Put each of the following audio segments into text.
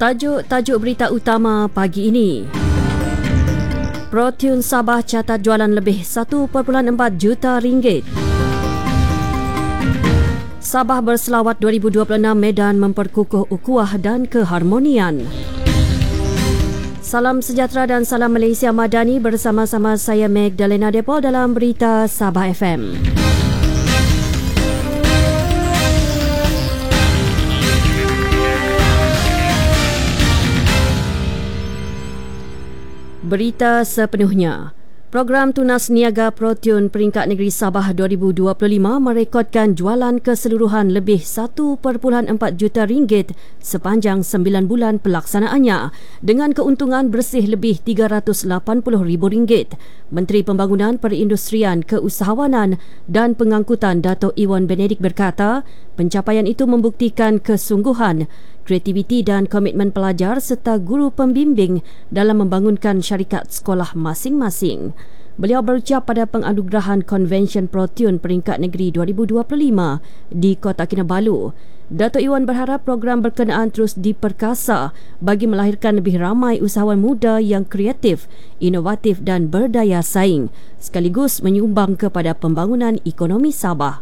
Tajuk berita utama pagi ini. Protein Sabah catat jualan lebih 1.4 juta ringgit. Sabah Berselawat 2026 Medan memperkukuh ukhuwah dan keharmonian. Salam sejahtera dan salam Malaysia Madani, bersama-sama saya Magdalena Depol dalam Berita Sabah FM. Berita sepenuhnya. Program Tunas Niaga Protein Peringkat Negeri Sabah 2025 merekodkan jualan keseluruhan lebih 1.4 juta ringgit sepanjang 9 bulan pelaksanaannya dengan keuntungan bersih lebih RM380,000. Menteri Pembangunan Perindustrian, Keusahawanan dan Pengangkutan Dato' Iwan Benedik berkata, pencapaian itu membuktikan kesungguhan, kreativiti dan komitmen pelajar serta guru pembimbing dalam membangunkan syarikat sekolah masing-masing. Beliau berucap pada penganugerahan Konvensyen Protein Peringkat Negeri 2025 di Kota Kinabalu. Dato' Iwan berharap program berkenaan terus diperkasa bagi melahirkan lebih ramai usahawan muda yang kreatif, inovatif dan berdaya saing, sekaligus menyumbang kepada pembangunan ekonomi Sabah.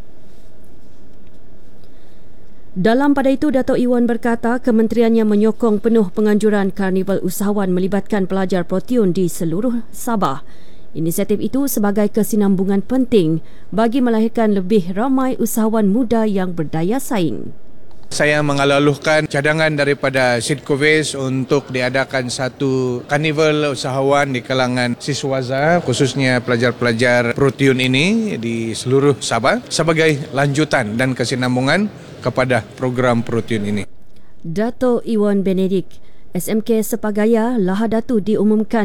Dalam pada itu, Dato' Iwan berkata kementeriannya menyokong penuh penganjuran Karnival Usahawan melibatkan pelajar protein di seluruh Sabah. Inisiatif itu sebagai kesinambungan penting bagi melahirkan lebih ramai usahawan muda yang berdaya saing. Saya mengalu-alukan cadangan daripada Sidkoves untuk diadakan satu karnival usahawan di kalangan siswaza, khususnya pelajar-pelajar protein ini di seluruh Sabah sebagai lanjutan dan kesinambungan kepada program protein ini. Dato' Iwan Benedik, SMK Sepagaya Lahadatu diumumkan